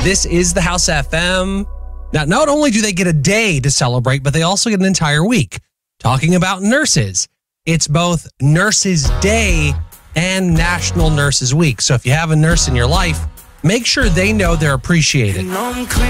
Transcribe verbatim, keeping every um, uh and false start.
This is the House F M. Now, not only do they get a day to celebrate, but they also get an entire week. Talking about nurses, it's both Nurses Day and National Nurses Week. So if you have a nurse in your life, make sure they know they're appreciated.